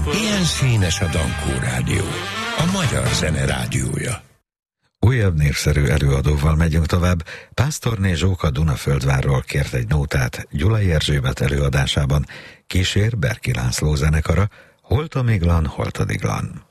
Ilyen színes a Dankó Rádió, a magyar zene rádiója. Újabb népszerű előadóval megyünk tovább. Pásztorné Zsóka Dunaföldvárról kért egy nótát Gyulai Erzsébet előadásában. Kísér Berki László zenekara, Holtomiglan, Holtodiglan.